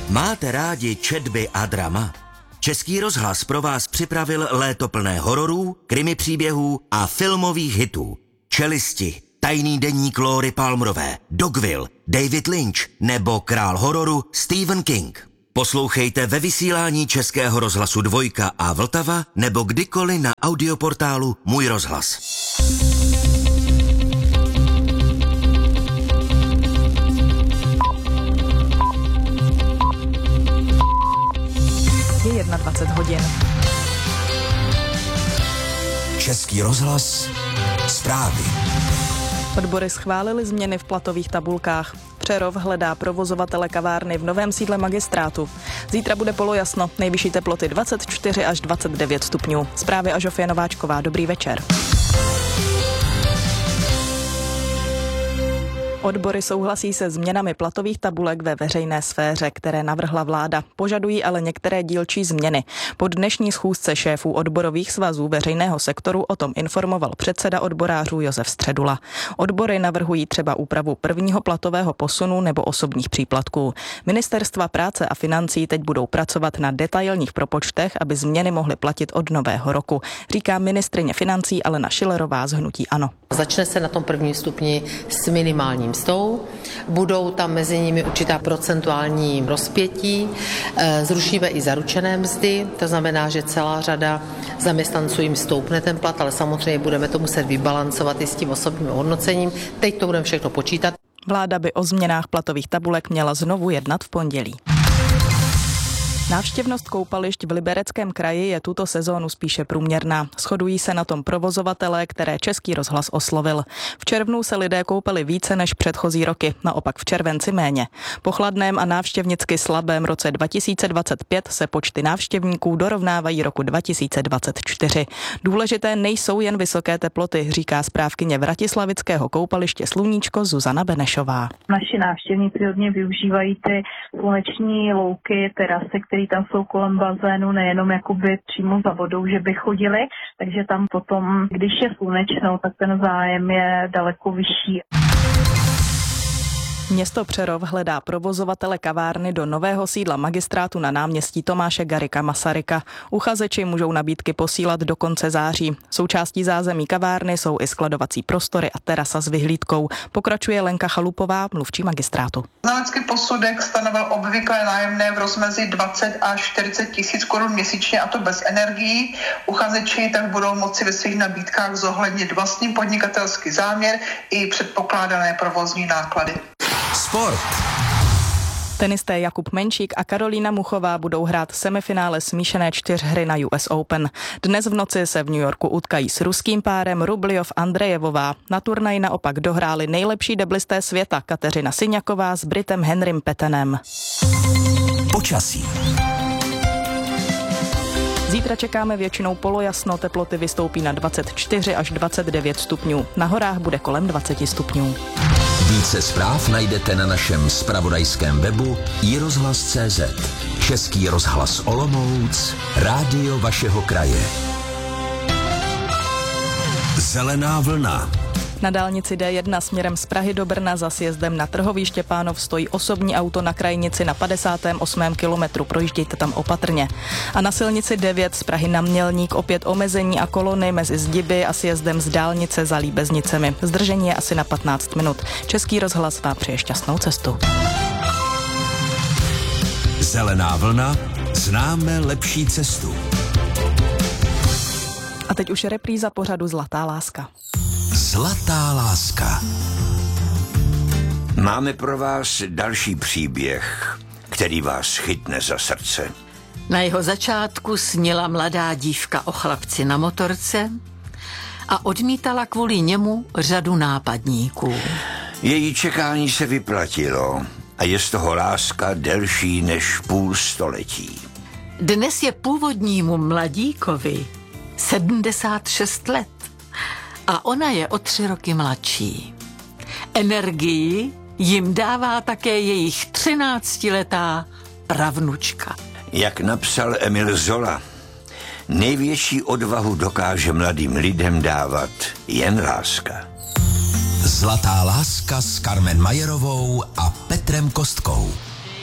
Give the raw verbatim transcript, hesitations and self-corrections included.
Máte rádi četby a drama? Český rozhlas pro vás připravil léto plné hororů, krimi příběhů a filmových hitů. Čelisti, Tajný deník Lóry Palmerové, Dogville, David Lynch nebo král hororu Stephen King. Poslouchejte ve vysílání Českého rozhlasu Dvojka a Vltava nebo kdykoliv na audioportálu Můj rozhlas. Je dvacet jedna hodin. Český rozhlas, zprávy. Odbory schválily změny v platových tabulkách. Přerov hledá provozovatele kavárny v novém sídle magistrátu. Zítra bude polojasno, nejvyšší teploty dvacet čtyři až dvacet devět stupňů. Zprávy a Žofie Nováčková, dobrý večer. Odbory souhlasí se změnami platových tabulek ve veřejné sféře, které navrhla vláda. Požadují ale některé dílčí změny. Po dnešní schůzce šéfů odborových svazů veřejného sektoru o tom informoval předseda odborářů Josef Středula. Odbory navrhují třeba úpravu prvního platového posunu nebo osobních příplatků. Ministerstva práce a financí teď budou pracovat na detailních propočtech, aby změny mohly platit od nového roku, říká ministryně financí Alena Schillerová z hnutí ANO. Začne se na tom prvním stupni s minimální mzdou, budou tam mezi nimi určitá procentuální rozpětí, zrušíme i zaručené mzdy, to znamená, že celá řada zaměstnanců jim stoupne ten plat, ale samozřejmě budeme to muset vybalancovat i s tím osobním hodnocením. Teď to budeme všechno počítat. Vláda by o změnách platových tabulek měla znovu jednat v pondělí. Návštěvnost koupališť v Libereckém kraji je tuto sezónu spíše průměrná. Shodují se na tom provozovatelé, které Český rozhlas oslovil. V červnu se lidé koupali více než předchozí roky, naopak v červenci méně. Po chladném a návštěvnicky slabém roce dva tisíce dvacet pět se počty návštěvníků dorovnávají roku dva tisíce dvacet čtyři. Důležité nejsou jen vysoké teploty, říká správkyně vratislavického koupaliště Sluníčko Zuzana Benešová. Naši návštěvníci hodně využívají ty sluneční louky, terasy, které tam jsou kolem bazénu, nejenom jakoby přímo za vodou, že by chodili, takže tam potom, když je slunečno, tak ten zájem je daleko vyšší. Město Přerov hledá provozovatele kavárny do nového sídla magistrátu na náměstí Tomáše Garrigua Masaryka. Uchazeči můžou nabídky posílat do konce září. Součástí zázemí kavárny jsou i skladovací prostory a terasa s vyhlídkou. Pokračuje Lenka Chalupová, mluvčí magistrátu. Znalecký posudek stanovil obvyklé nájemné v rozmezí dvacet až čtyřicet tisíc korun měsíčně, a to bez energií. Uchazeči tak budou moci ve svých nabídkách zohlednit vlastní podnikatelský záměr i předpokládané provozní náklady. Sport. Tenisté Jakub Menšík a Karolína Muchová budou hrát semifinále smíšené čtyřhry na U S Open. Dnes v noci se v New Yorku utkají s ruským párem Rubljov Andrejevová. Na turnaji naopak dohráli nejlepší deblisté světa Kateřina Syňaková s Britem Henrym Petenem. Počasí. Zítra čekáme většinou polojasno, teploty vystoupí na dvacet čtyři až dvacet devět stupňů. Na horách bude kolem dvacet stupňů. Více zpráv najdete na našem zpravodajském webu i rozhlas tečka cé zet. Český rozhlas Olomouc, rádio vašeho kraje. Zelená vlna. Na dálnici D jedna směrem z Prahy do Brna za sjezdem na Trhový Štěpánov stojí osobní auto na krajnici na padesátém osmém kilometru, projíždějte tam opatrně. A na silnici devět z Prahy na Mělník opět omezení a kolony mezi Zdiby a sjezdem z dálnice za Líbeznicemi. Zdržení je asi na patnáct minut. Český rozhlas vám přeje šťastnou cestu. Zelená vlna, známe lepší cestu. A teď už repríza pořadu Zlatá láska. Zlatá láska. Máme pro vás další příběh, který vás chytne za srdce. Na jeho začátku snila mladá dívka o chlapci na motorce a odmítala kvůli němu řadu nápadníků. Její čekání se vyplatilo a je z toho láska delší než půl století. Dnes je původnímu mladíkovi sedmdesát šest let. A ona je o tři roky mladší. Energii jim dává také jejich třináctiletá pravnučka. Jak napsal Emil Zola, největší odvahu dokáže mladým lidem dávat jen láska. Zlatá láska s Carmen Majerovou a Petrem Kostkou.